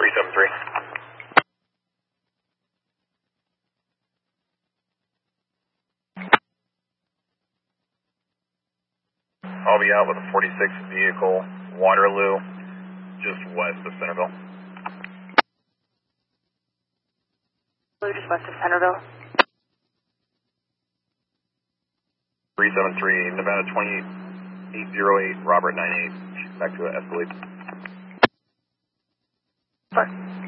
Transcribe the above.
373. I'll be out with a 46 vehicle, Waterloo, just west of Centerville. Just west of Centerville. 373, Nevada 2808, Robert 98, back to Escalade. Sorry.